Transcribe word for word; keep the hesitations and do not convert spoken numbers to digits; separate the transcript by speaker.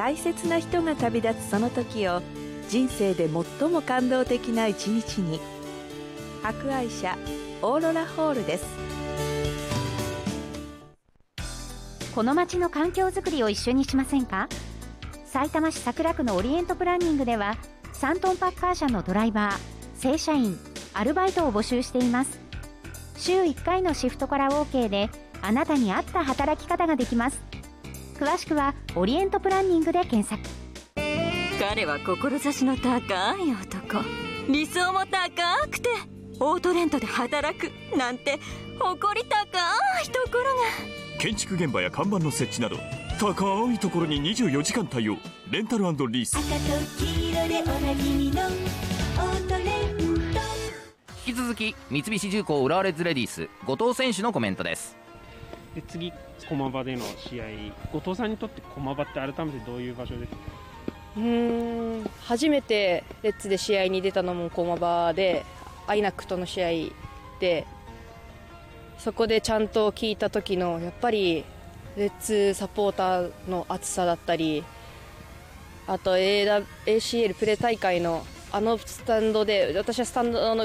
Speaker 1: 大切な人が旅立つその時を人生で最も感動的な一日に。博愛社オーロラホールです。
Speaker 2: この街の環境づくりを一緒にしませんか。さいたま市桜区のオリエントプランニングではさんトンパッカー車のドライバー、正社員、アルバイトを募集しています。週いっかいのシフトから OK であなたに合った働き方ができます。詳しくはオリエントプランニングで検索。
Speaker 3: 彼は志の高い男、理想も高くてオートレントで働くなんて誇り高いところが。
Speaker 4: 建築現場や看板の設置など高いところににじゅうよじかん対応。レンタル&リース。
Speaker 5: 赤と黄色でおなじみのオートレント。
Speaker 6: 引き続き三菱重工浦和レッズレディース後藤選手のコメントです。
Speaker 7: で次駒場での試合、後藤さんにとって駒場って改めてどういう場所ですか。
Speaker 8: うーん初めてレッズで試合に出たのも駒場で、アイナックとの試合で、そこでちゃんと聞いた時のやっぱりレッズサポーターの熱さだったり、あと エーシーエル プレ大会のあのスタンドで、私はスタンドの